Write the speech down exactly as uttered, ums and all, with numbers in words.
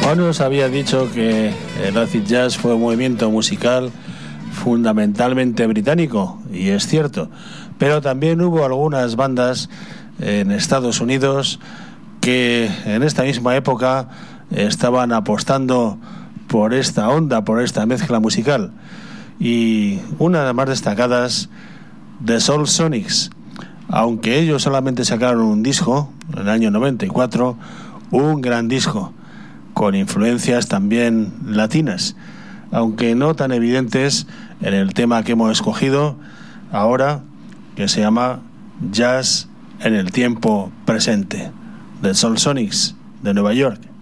Juan nos había dicho que el acid jazz fue un movimiento musical fundamentalmente británico, y es cierto, pero también hubo algunas bandas en Estados Unidos que en esta misma época estaban apostando por esta onda, por esta mezcla musical, y una de las más destacadas, The Soul Sonics. Aunque ellos solamente sacaron un disco en el año noventa y cuatro, un gran disco con influencias también latinas, aunque no tan evidentes en el tema que hemos escogido ahora, que se llama Jazz en el tiempo presente, de Soul Sonics de Nueva York.